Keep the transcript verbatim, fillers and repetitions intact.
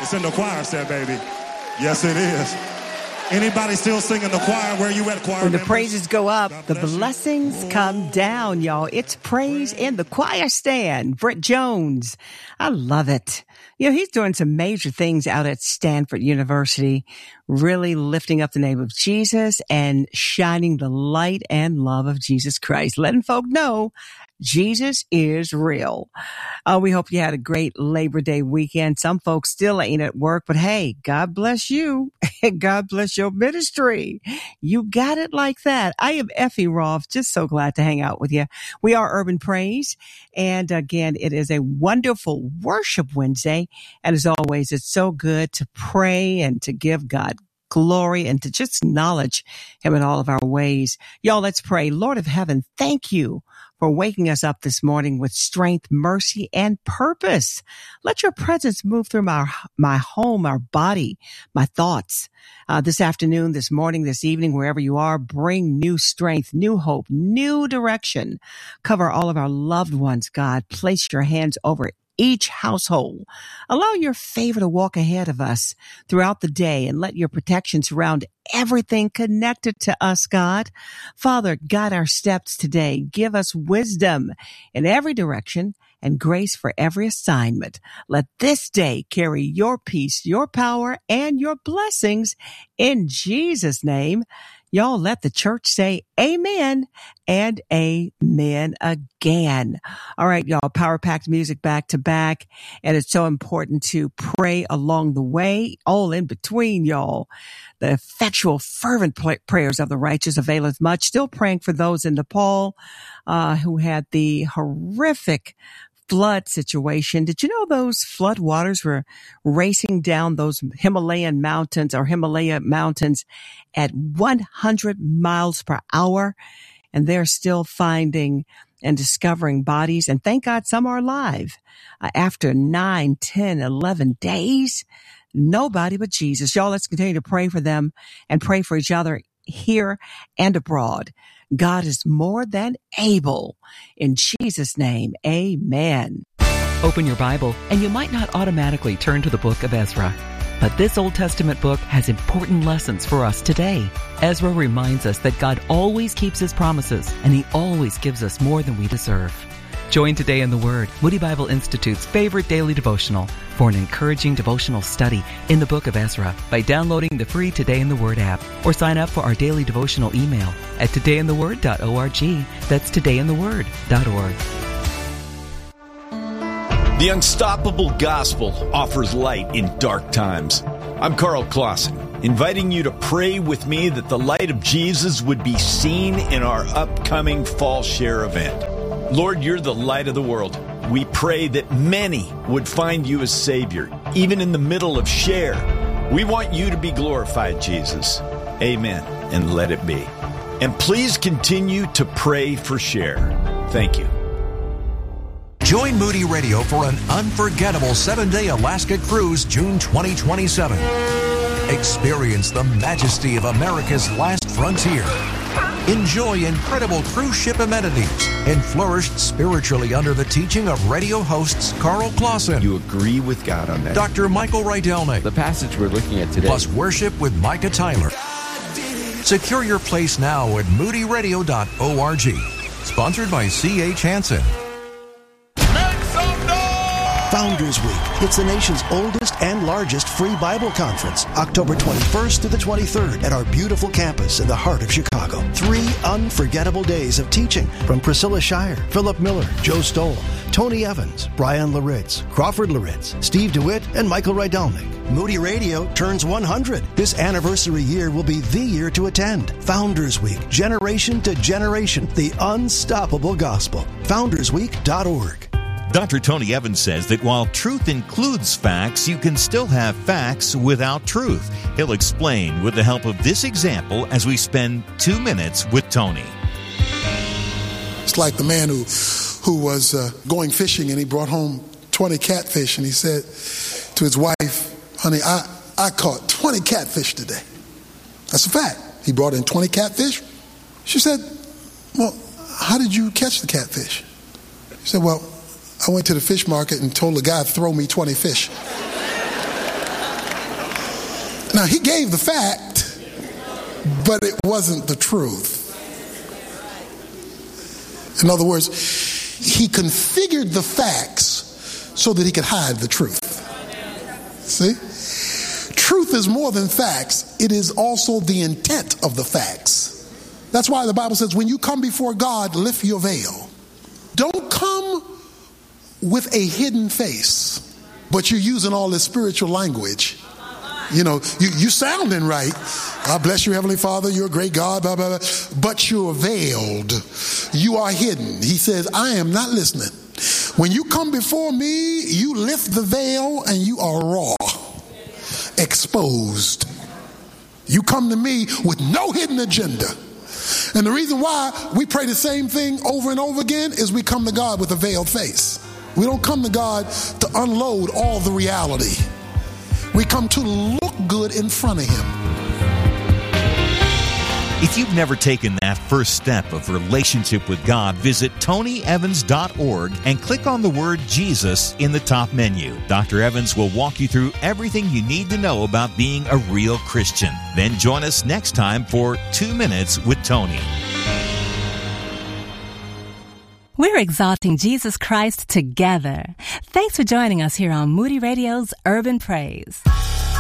It's in the choir set, baby. Yes, it is. Anybody still singing the choir? Where you at, choir When the members? praises go up, God the bless you. blessings come down, y'all. It's praise in the choir stand. Brett Jones. I love it. You know, he's doing some major things out at Stanford University, really lifting up the name of Jesus and shining the light and love of Jesus Christ, letting folk know Jesus is real. Uh, we hope you had a great Labor Day weekend. Some folks still ain't at work, but hey, God bless you. God bless your ministry. You got it like that. I am Effie Rolfe. Just so glad to hang out with you. We are Urban Praise. And again, it is a wonderful worship Wednesday. And as always, it's so good to pray and to give God glory and to just acknowledge him in all of our ways. Y'all, let's pray. Lord of heaven, thank you for waking us up this morning with strength, mercy, and purpose. Let your presence move through my, my home, our body, my thoughts. Uh, this afternoon, this morning, this evening, wherever you are, bring new strength, new hope, new direction. Cover all of our loved ones, God. Place your hands over each household. Allow your favor to walk ahead of us throughout the day and let your protection surround everything connected to us, God. Father, guide our steps today. Give us wisdom in every direction and grace for every assignment. Let this day carry your peace, your power, and your blessings in Jesus' name. Y'all, let the church say amen and amen again. All right, y'all, power-packed music back to back. And it's so important to pray along the way, all in between, y'all. The effectual, fervent prayers of the righteous availeth much. Still praying for those in Nepal uh, who had the horrific flood situation. Did you know those flood waters were racing down those Himalayan mountains or Himalaya mountains at one hundred miles per hour? And they're still finding and discovering bodies. And thank God some are alive. Uh, after nine, ten, eleven days, nobody but Jesus. Y'all, let's continue to pray for them and pray for each other here and abroad. God is more than able. In Jesus' name, amen. Open your Bible, and you might not automatically turn to the book of Ezra. But this Old Testament book has important lessons for us today. Ezra reminds us that God always keeps his promises, and he always gives us more than we deserve. Join Today in the Word, Moody Bible Institute's favorite daily devotional, for an encouraging devotional study in the book of Ezra by downloading the free Today in the Word app or sign up for our daily devotional email at today in the word dot org. That's today in the word dot org. The Unstoppable Gospel offers light in dark times. I'm Carl Clausen, inviting you to pray with me that the light of Jesus would be seen in our upcoming Fall Share event. Lord, you're the light of the world. We pray that many would find you as Savior, even in the middle of Share. We want you to be glorified, Jesus. Amen, and let it be. And please continue to pray for Share. Thank you. Join Moody Radio for an unforgettable seven-day Alaska cruise June twenty twenty-seven. Experience the majesty of America's last frontier. Enjoy incredible cruise ship amenities and flourish spiritually under the teaching of radio hosts Carl Clausen. You agree with God on that? Doctor Michael Rydelnik. The passage we're looking at today. Plus worship with Micah Tyler. Secure your place now at moody radio dot org. Sponsored by C H Hansen. Founders Week. It's the nation's oldest and largest free Bible conference, October twenty-first to the twenty-third at our beautiful campus in the heart of Chicago. Three unforgettable days of teaching from Priscilla Shire, Philip Miller, Joe Stoll, Tony Evans, Brian Laritz, Crawford Laritz, Steve DeWitt, and Michael Rydelnik. Moody Radio turns one hundred. This anniversary year will be the year to attend. Founders Week, generation to generation, the unstoppable gospel. founders week dot org. Doctor Tony Evans says that while truth includes facts, you can still have facts without truth. He'll explain with the help of this example as we spend two minutes with Tony. It's like the man who who was uh, going fishing and he brought home twenty catfish and he said to his wife, honey, I, I caught twenty catfish today. That's a fact. He brought in twenty catfish. She said, well, how did you catch the catfish? He said, well, I went to the fish market and told the guy to throw me twenty fish. Now, he gave the fact, but it wasn't the truth. In other words, he configured the facts so that he could hide the truth. See? Truth is more than facts. It is also the intent of the facts. That's why the Bible says, when you come before God, lift your veil. Don't come with a hidden face, but you're using all this spiritual language. You know, you, you sounding right. God bless you, Heavenly Father. You're a great God, blah, blah, blah. But you're veiled. You are hidden. He says, I am not listening. When you come before me, you lift the veil and you are raw, exposed. You come to me with no hidden agenda. And the reason why we pray the same thing over and over again is we come to God with a veiled face. We don't come to God to unload all the reality. We come to look good in front of him. If you've never taken that first step of relationship with God, visit tony evans dot org and click on the word Jesus in the top menu. Doctor Evans will walk you through everything you need to know about being a real Christian. Then join us next time for Two Minutes with Tony. We're exalting Jesus Christ together. Thanks for joining us here on Moody Radio's Urban Praise.